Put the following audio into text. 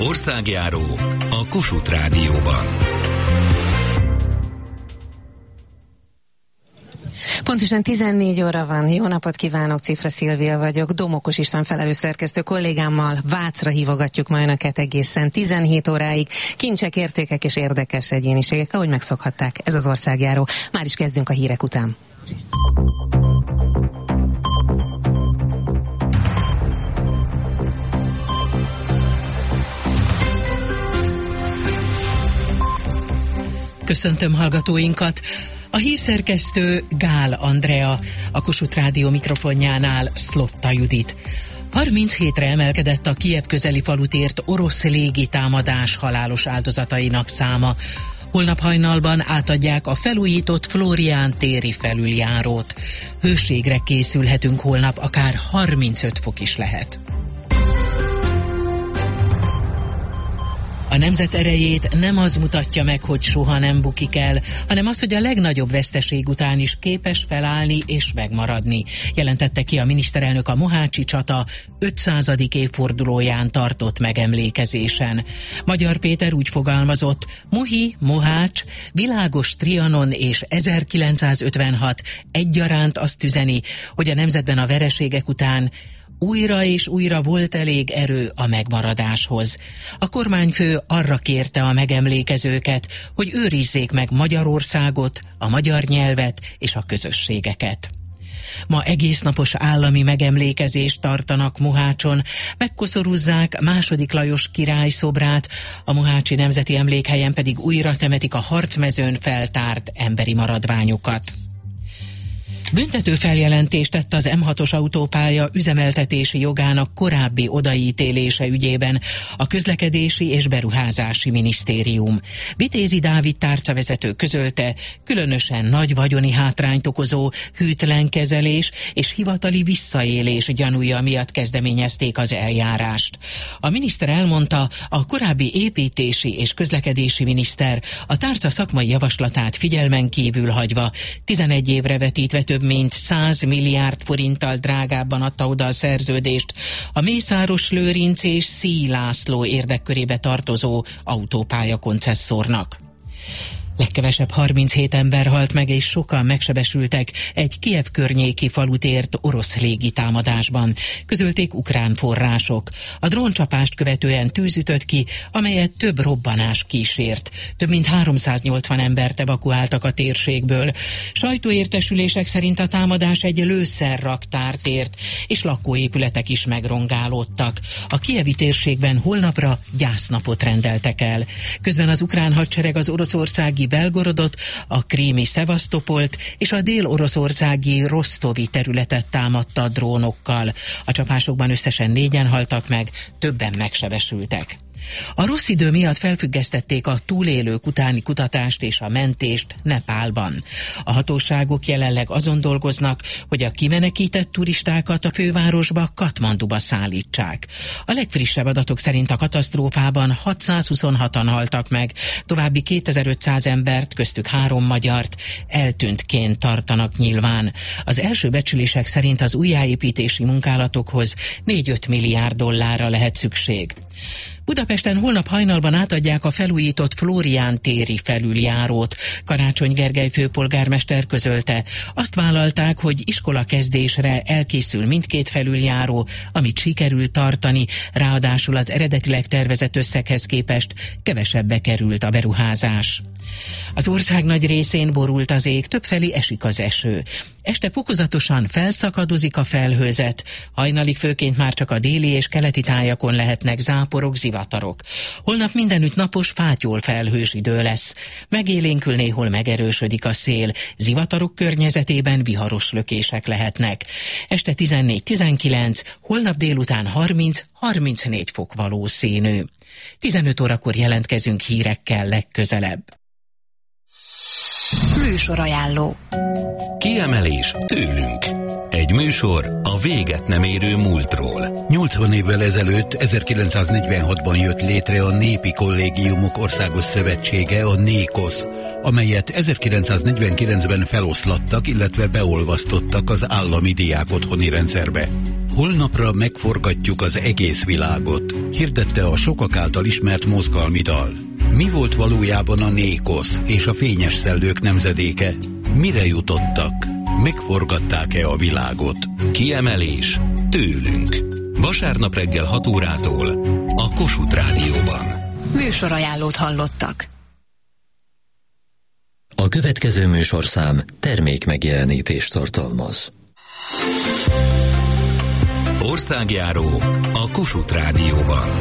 Országjáró a Kossuth Rádióban. Pontosan 14 óra van. Jó napot kívánok, Cifra Szilvia vagyok. Domokos István felelősszerkesztő kollégámmal Vácra hívogatjuk ma önöket egészen 17 óráig. Kincsek, értékek és érdekes egyéniségek, ahogy megszokhatták. Ez az Országjáró. Már is kezdünk a hírek után. Köszöntöm hallgatóinkat! A hírszerkesztő Gál Andrea, a Kossuth Rádió mikrofonjánál Szlotta Judit. 37-re emelkedett a Kijev közeli falut ért orosz légitámadás halálos áldozatainak száma. Holnap hajnalban átadják a felújított Flórián téri felüljárót. Hőségre készülhetünk holnap, akár 35 fok is lehet. A nemzet erejét nem az mutatja meg, hogy soha nem bukik el, hanem az, hogy a legnagyobb veszteség után is képes felállni és megmaradni, jelentette ki a miniszterelnök a mohácsi csata 500. évfordulóján tartott megemlékezésen. Magyar Péter úgy fogalmazott: Mohi, Mohács, világos Trianon és 1956 egyaránt azt üzeni, hogy a nemzetben a vereségek után újra és újra volt elég erő a megmaradáshoz. A kormányfő arra kérte a megemlékezőket, hogy őrizzék meg Magyarországot, a magyar nyelvet és a közösségeket. Ma egésznapos állami megemlékezést tartanak Mohácson, megkoszorúzzák II. Lajos király szobrát, a mohácsi nemzeti emlékhelyen pedig újra temetik a harcmezőn feltárt emberi maradványokat. Büntető feljelentést tett az M6-os autópálya üzemeltetési jogának korábbi odaítélése ügyében a Közlekedési és Beruházási Minisztérium. Vitézi Dávid tárcavezető közölte, különösen nagy vagyoni hátrányt okozó hűtlen kezelés és hivatali visszaélés gyanúja miatt kezdeményezték az eljárást. A miniszter elmondta, a korábbi építési és közlekedési miniszter a tárca szakmai javaslatát figyelmen kívül hagyva 11 évre vetítve több mint 100 milliárd forinttal drágábban adta oda a szerződést a Mészáros Lőrinc és Szíj László érdekkörébe tartozó autópálya koncesszornak. Legkevesebb 37 ember halt meg és sokan megsebesültek egy Kijev környéki falut ért orosz légitámadásban, közölték ukrán források. A dróncsapást követően tűz ütött ki, amelyet több robbanás kísért. Több mint 380 embert evakuáltak a térségből. Sajtóértesülések szerint a támadás egy lőszerraktárt ért, és lakóépületek is megrongálódtak. A kijevi térségben holnapra gyásznapot rendeltek el. Közben az ukrán hadsereg az oroszországi Belgorodot, a krími Szevasztopolt és a dél-oroszországi Rosztovi területet támadta drónokkal. A csapásokban összesen 4-en haltak meg, többen megsebesültek. A rossz idő miatt felfüggesztették a túlélők utáni kutatást és a mentést Nepálban. A hatóságok jelenleg azon dolgoznak, hogy a kimenekített turistákat a fővárosba, Katmanduba szállítsák. A legfrissebb adatok szerint a katasztrófában 626-an haltak meg, további 2500 embert, köztük 3 magyart eltűntként tartanak nyilván. Az első becslések szerint az újjáépítési munkálatokhoz 4-5 milliárd dollárra lehet szükség. Budapesten holnap hajnalban átadják a felújított Flórián téri felüljárót. Karácsony Gergely főpolgármester közölte. Azt vállalták, hogy iskolakezdésre elkészül mindkét felüljáró, amit sikerült tartani, ráadásul az eredetileg tervezett összeghez képest kevesebbe került a beruházás. Az ország nagy részén borult az ég, többfelé esik az eső. Este fokozatosan felszakadozik a felhőzet, hajnalig főként már csak a déli és keleti tájakon lehetnek záporok, zivatarok. Holnap mindenütt napos, fátyol felhős idő lesz. Megélénkül, néhol megerősödik a szél, zivatarok környezetében viharos lökések lehetnek. Este 14-19, holnap délután 30-34 fok valószínű. 15 órakor jelentkezünk hírekkel legközelebb. Műsorajánló. Kiemelés tőlünk. Egy műsor a véget nem érő múltról. 80 évvel ezelőtt, 1946-ban jött létre a Népi Kollégiumok Országos Szövetsége, a NÉKOSZ, amelyet 1949-ben feloszlattak, illetve beolvasztottak az állami diákotthoni rendszerbe. Holnapra megforgatjuk az egész világot, hirdette a sokak által ismert mozgalmi dal. Mi volt valójában a NÉKOSZ és a Fényes Szellők nemzedéke? Mire jutottak? Megforgatták-e a világot? Kiemelés tőlünk. Vasárnap reggel 6 órától a Kossuth Rádióban. Műsorajánlót hallottak. A következő műsorszám termék megjelenítést tartalmaz. Országjáró a Kossuth Rádióban.